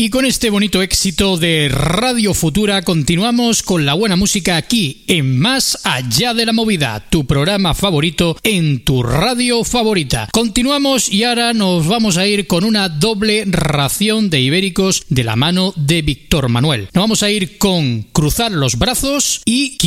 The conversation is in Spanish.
Y con este bonito éxito de Radio Futura continuamos con la buena música aquí en Más Allá de la Movida, tu programa favorito en tu radio favorita. Continuamos y ahora nos vamos a ir con una doble ración de ibéricos de la mano de Víctor Manuel. Nos vamos a ir con Cruzar los Brazos y